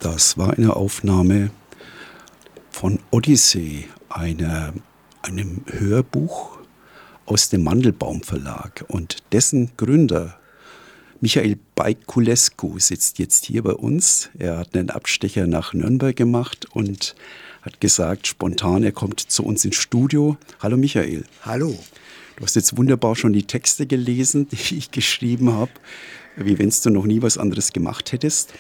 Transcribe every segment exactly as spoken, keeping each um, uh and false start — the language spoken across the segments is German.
Das war eine Aufnahme von Odyssee, einer, einem Hörbuch aus dem Mandelbaum Verlag. Und dessen Gründer, Michael Bajkulescu, sitzt jetzt hier bei uns. Er hat einen Abstecher nach Nürnberg gemacht und hat gesagt, spontan, er kommt zu uns ins Studio. Hallo Michael. Hallo. Du hast jetzt wunderbar schon die Texte gelesen, die ich geschrieben habe, wie wenn du noch nie was anderes gemacht hättest.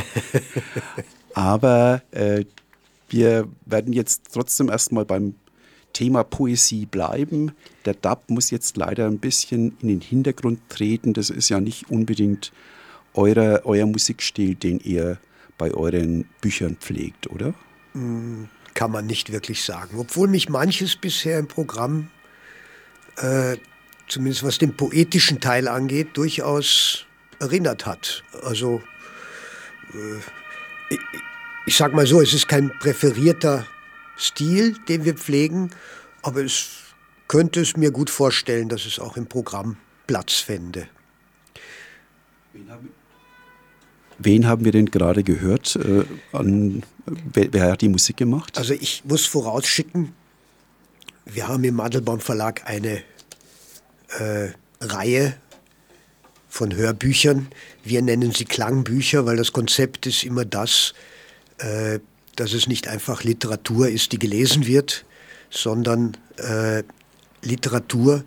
Aber äh, wir werden jetzt trotzdem erstmal beim Thema Poesie bleiben. Der Dub muss jetzt leider ein bisschen in den Hintergrund treten. Das ist ja nicht unbedingt euer, euer Musikstil, den ihr bei euren Büchern pflegt, oder? Kann man nicht wirklich sagen. Obwohl mich manches bisher im Programm, äh, zumindest was den poetischen Teil angeht, durchaus erinnert hat. Also äh, ich, ich sag mal so, es ist kein präferierter Stil, den wir pflegen, aber es könnte es mir gut vorstellen, dass es auch im Programm Platz fände. Wen haben, wen haben wir denn gerade gehört? Äh, an, wer, wer hat die Musik gemacht? Also ich muss vorausschicken, wir haben im Mandelbaum Verlag eine äh, Reihe von Hörbüchern. Wir nennen sie Klangbücher, weil das Konzept ist immer das, äh, dass es nicht einfach Literatur ist, die gelesen wird, sondern äh, Literatur,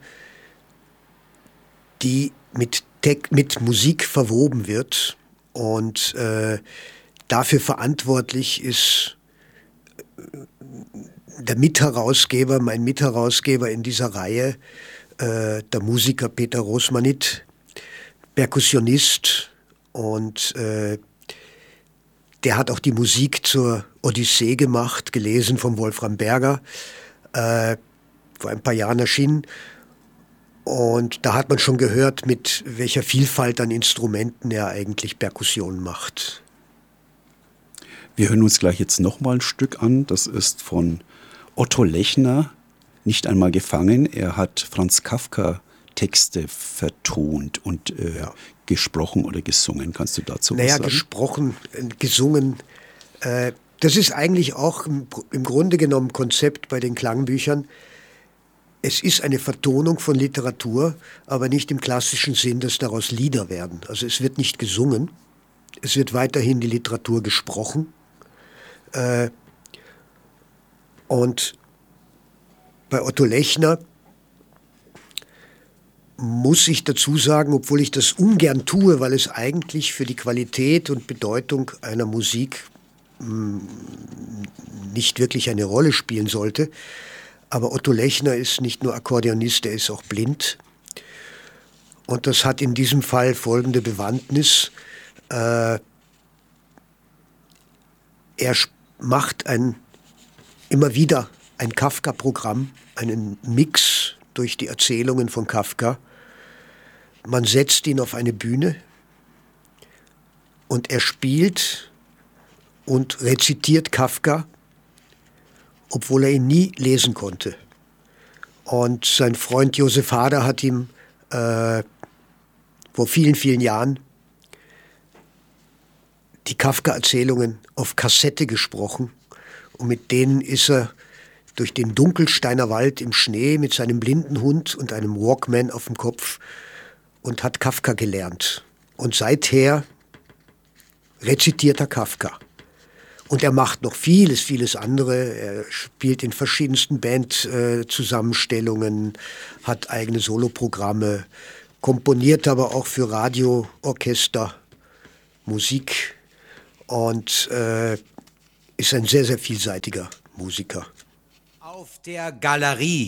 die mit, Tek- mit Musik verwoben wird. Und äh, dafür verantwortlich ist der Mitherausgeber, mein Mitherausgeber in dieser Reihe, äh, der Musiker Peter Rosmanit, Perkussionist, und äh, der hat auch die Musik zur Odyssee gemacht, gelesen von Wolfram Berger, äh, vor ein paar Jahren erschienen. Und da hat man schon gehört, mit welcher Vielfalt an Instrumenten er eigentlich Perkussion macht. Wir hören uns gleich jetzt nochmal ein Stück an. Das ist von Otto Lechner, Nicht einmal gefangen. Er hat Franz Kafka Texte vertont und äh, ja. gesprochen oder gesungen. Kannst du dazu naja, was sagen? Naja, gesprochen, gesungen. Äh, das ist eigentlich auch im, im Grunde genommen Konzept bei den Klangbüchern. Es ist eine Vertonung von Literatur, aber nicht im klassischen Sinn, dass daraus Lieder werden. Also es wird nicht gesungen, es wird weiterhin die Literatur gesprochen. Äh, und bei Otto Lechner muss ich dazu sagen, obwohl ich das ungern tue, weil es eigentlich für die Qualität und Bedeutung einer Musik mh, nicht wirklich eine Rolle spielen sollte. Aber Otto Lechner ist nicht nur Akkordeonist, er ist auch blind. Und das hat in diesem Fall folgende Bewandtnis. Äh, er macht ein, immer wieder ein Kafka-Programm, einen Mix durch die Erzählungen von Kafka. Man setzt ihn auf eine Bühne und er spielt und rezitiert Kafka, obwohl er ihn nie lesen konnte. Und sein Freund Josef Hader hat ihm äh, vor vielen, vielen Jahren die Kafka-Erzählungen auf Kassette gesprochen und mit denen ist er durch den Dunkelsteiner Wald im Schnee mit seinem blinden Hund und einem Walkman auf dem Kopf und hat Kafka gelernt. Und seither rezitiert er Kafka. Und er macht noch vieles, vieles andere. Er spielt in verschiedensten Bandzusammenstellungen, äh, hat eigene Soloprogramme, komponiert aber auch für Radio, Orchester, Musik und äh, ist ein sehr, sehr vielseitiger Musiker. Auf der Galerie.